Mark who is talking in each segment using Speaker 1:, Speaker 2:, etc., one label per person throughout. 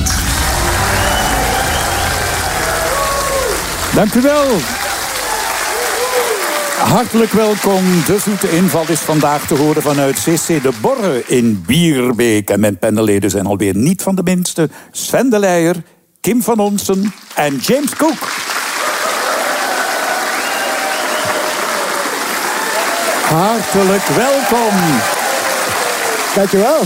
Speaker 1: Dank u wel. Hartelijk welkom. De zoete inval is vandaag te horen vanuit CC De Borre in Bierbeek. En mijn panelleden zijn alweer niet van de minste. Sven de Leijer, Kim van Onsen en James Cook. Hartelijk welkom.
Speaker 2: Dankjewel.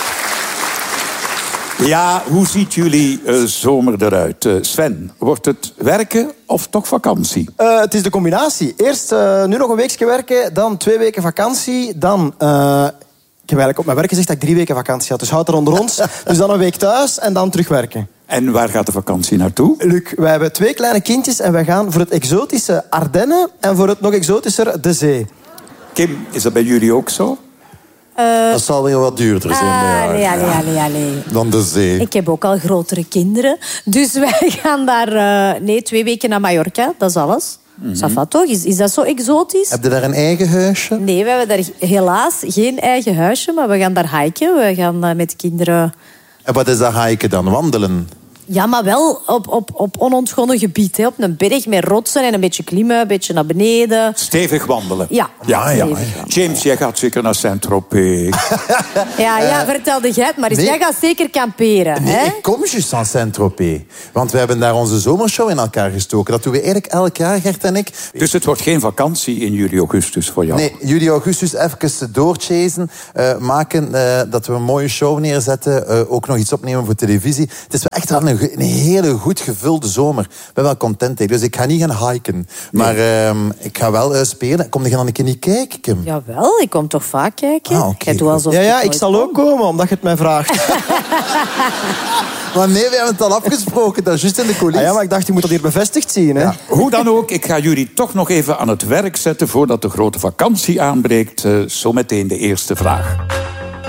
Speaker 1: Ja, hoe ziet jullie zomer eruit? Sven, wordt het werken of toch vakantie?
Speaker 2: Het is de combinatie. Eerst nu nog een weekje werken, dan 2 weken vakantie, dan... ik heb eigenlijk op mijn werk gezegd dat ik 3 weken vakantie had, dus houd er onder ons. Dus dan een week thuis en dan terugwerken.
Speaker 1: En waar gaat de vakantie naartoe?
Speaker 2: Luc, wij hebben 2 kleine kindjes en wij gaan voor het exotische Ardennen en voor het nog exotischer de zee.
Speaker 1: Kim, is dat bij jullie ook zo?
Speaker 3: Dat zal weer wat duurder zijn.
Speaker 4: Nee.
Speaker 3: Dan de zee.
Speaker 4: Ik heb ook al grotere kinderen. Dus wij gaan daar 2 weken naar Mallorca. Dat is alles. Ça va toch? Is dat zo exotisch?
Speaker 3: Heb je daar een eigen huisje?
Speaker 4: Nee, we hebben daar helaas geen eigen huisje. Maar we gaan daar hiken. We gaan met kinderen...
Speaker 3: En wat is dat hiken dan? Wandelen?
Speaker 4: Ja, maar wel op onontgonnen gebied. Hè. Op een berg met rotsen en een beetje klimmen, een beetje naar beneden.
Speaker 1: Stevig wandelen.
Speaker 4: Ja.
Speaker 1: James, jij gaat zeker naar Saint-Tropez.
Speaker 4: Ja, vertelde jij het maar eens.
Speaker 3: nee.
Speaker 4: Jij gaat zeker kamperen.
Speaker 3: Nee,
Speaker 4: hè?
Speaker 3: ik kom juist aan Saint-Tropez. Want we hebben daar onze zomershow in elkaar gestoken. Dat doen we eigenlijk elk jaar, Gert en ik.
Speaker 1: Dus het wordt geen vakantie in juli, augustus voor jou?
Speaker 3: Nee, juli, augustus even doorchasen. Maken dat we een mooie show neerzetten. Ook nog iets opnemen voor televisie. Het is echt wel een hele goed gevulde zomer. Ik ben wel content. Dus ik ga niet gaan hiken. Maar ik ga wel spelen. Kom je dan een keer niet kijken, Kim?
Speaker 4: Jawel, ik kom toch vaak kijken.
Speaker 3: Ah, oké.
Speaker 4: Jij doet alsof
Speaker 2: Ja, ik
Speaker 4: nooit
Speaker 2: zal
Speaker 4: kom.
Speaker 2: ook komen, omdat je het mij vraagt.
Speaker 3: Maar nee, we hebben het al afgesproken. Dat is juist in de coulissen.
Speaker 2: Ja, maar ik dacht, je moet dat hier bevestigd zien. Hè?
Speaker 3: Ja.
Speaker 1: Hoe dan ook, ik ga jullie toch nog even aan het werk zetten voordat de grote vakantie aanbreekt. Zometeen de eerste vraag.